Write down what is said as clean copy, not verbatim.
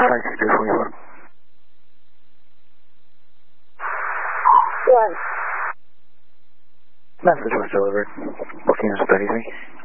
56344. What? Message was delivered. Booking is 33.